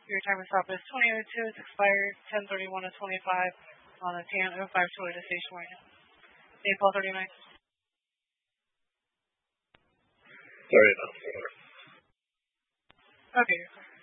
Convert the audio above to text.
Your time is up is 20:02. It's expired 10:31 to 25 on the TN-05 Toyota station right now. Naples 39. Sorry about that. Okay, you're fine.